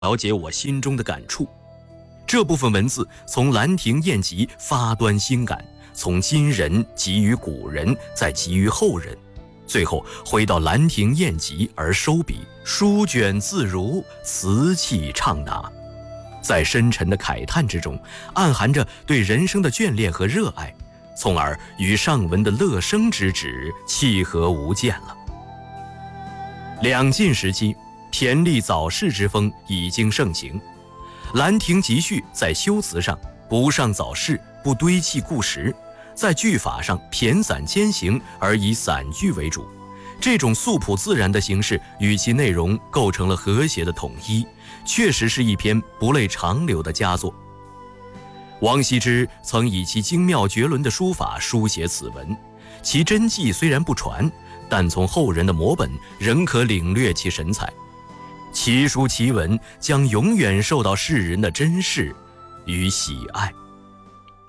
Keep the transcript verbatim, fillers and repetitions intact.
了解我心中的感触。这部分文字从《兰亭宴集》发端心感，从今人给予古人，再给予后人，最后回到《兰亭宴集》而收笔，书卷自如，词气畅达。在深沉的慨叹之中，暗含着对人生的眷恋和热爱，从而与上文的乐生之旨契合无间了。两晋时期，骈俪早逝之风已经盛行，《兰亭集序》在修辞上不上早逝，不堆砌故实，在句法上骈散兼行，而以散句为主。这种素朴自然的形式与其内容构成了和谐的统一，确实是一篇不类长流的佳作。王羲之曾以其精妙绝伦的书法书写此文，其真迹虽然不传，但从后人的摹本仍可领略其神采。其书其文将永远受到世人的珍视与喜爱。